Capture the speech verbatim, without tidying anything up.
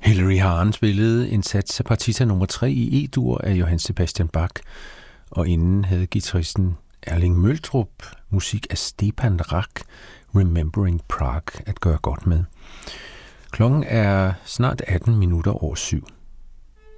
Hilary Hahn spillede en sats af partita nummer tre i E-dur af Johann Sebastian Bach, og inden havde guitaristen Erling Møltrup musik af Stepan Rak, Remembering Prague, at gøre godt med. Klokken er snart atten minutter over syv.